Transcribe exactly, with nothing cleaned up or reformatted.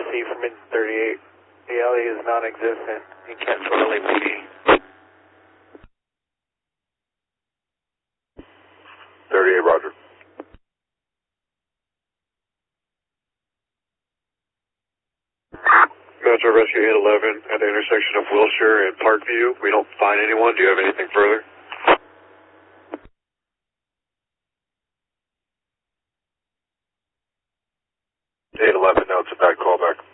C from engine thirty-eight. The alley is non-existent. You can't go to L A P D. thirty-eight, roger. Metro Rescue eight eleven at the intersection of Wilshire and Parkview. We don't find anyone. Do you have anything further? eight eleven, no, it's a bad callback.